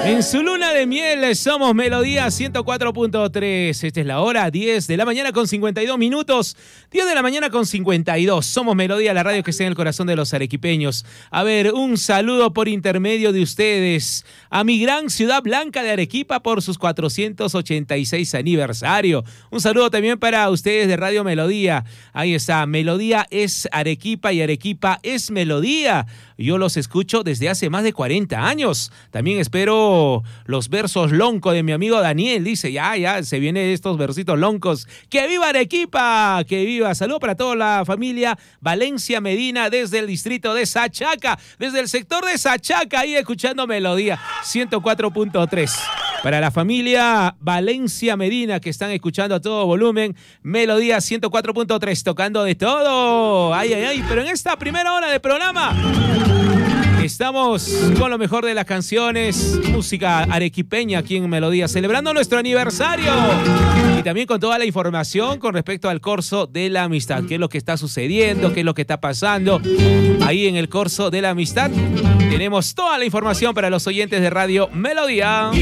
En su luna de miel somos Melodía 104.3. Esta es la hora 10 de la mañana con 52 minutos. 10 de la mañana con 52. Somos Melodía, la radio que está en el corazón de los arequipeños. A ver, un saludo por intermedio de ustedes a mi gran ciudad blanca de Arequipa por sus 486 aniversario. Un saludo también para ustedes de Radio Melodía. Ahí está, Melodía es Arequipa y Arequipa es Melodía. Yo los escucho desde hace más de 40 años. También espero los versos loncos de mi amigo Daniel. Dice, ya, se vienen estos versitos loncos. ¡Que viva Arequipa! ¡Que viva! Saludo para toda la familia Valencia Medina desde el distrito de Sachaca, desde el sector de Sachaca, ahí escuchando Melodía 104.3. Para la familia Valencia Medina que están escuchando a todo volumen, Melodía 104.3, tocando de todo. Ay, pero en esta primera hora de programa estamos con lo mejor de las canciones, música arequipeña aquí en Melodía, celebrando nuestro aniversario. Y también con toda la información con respecto al Corso de la Amistad. ¿Qué es lo que está sucediendo? ¿Qué es lo que está pasando? Ahí en el Corso de la Amistad tenemos toda la información para los oyentes de Radio Melodía.